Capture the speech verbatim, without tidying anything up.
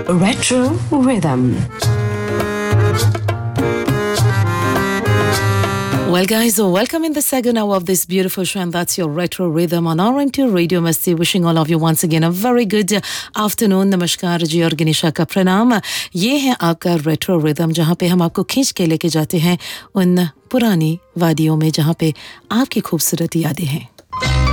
Retro Rhythm. Well, guys, welcome in the second hour of this beautiful show, and that's your Retro Rhythm on R M two Radio Masti. Wishing all of you once again a very good afternoon. नमस्कार जी और गणेशा का प्रणाम. ये है आपका Retro Rhythm, जहाँ पे हम आपको खींच के लेके जाते हैं उन पुरानी वादियों में जहाँ पे आपकी खूबसूरत यादें हैं.